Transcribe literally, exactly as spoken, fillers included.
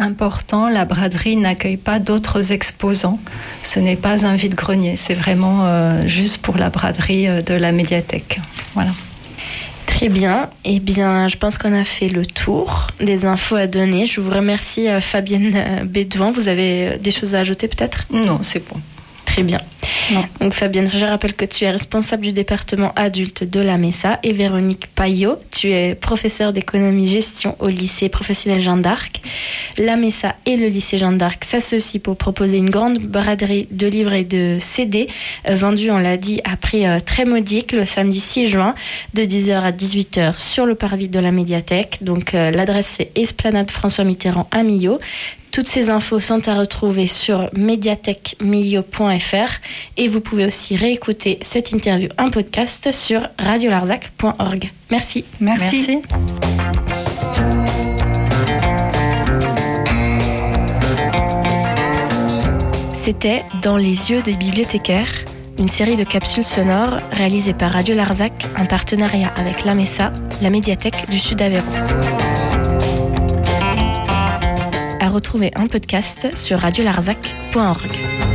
important, la braderie n'accueille pas d'autres exposants. Ce n'est pas un vide-grenier, c'est vraiment euh, juste pour la braderie euh, de la médiathèque. Voilà. Très bien. Eh bien, je pense qu'on a fait le tour des infos à donner. Je vous remercie, euh, Fabienne Bédouin. Vous avez des choses à ajouter peut-être ? Non, c'est bon. Très bien. Non. Donc Fabienne, je rappelle que tu es responsable du département adulte de la MESA et Véronique Payot, tu es professeure d'économie-gestion au lycée professionnel Jeanne d'Arc. La MESA et le lycée Jeanne d'Arc s'associent pour proposer une grande braderie de livres et de C D euh, vendus, on l'a dit, à prix euh, très modique le samedi six juin de dix heures à dix-huit heures sur le parvis de la médiathèque. Donc euh, l'adresse c'est Esplanade François Mitterrand à Millau. Toutes ces infos sont à retrouver sur médiathèque millau point f r et vous pouvez aussi réécouter cette interview en podcast sur radio larzac point org. Merci. Merci. Merci. C'était Dans les yeux des bibliothécaires, une série de capsules sonores réalisées par Radio Larzac en partenariat avec la MESA, la médiathèque du Sud Aveyron. À retrouver en podcast sur radio larzac point org.